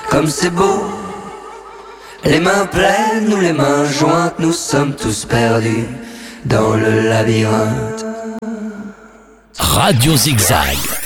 comme c'est beau. Les mains pleines ou les mains jointes, nous sommes tous perdus dans le labyrinthe. Radio Zigzag.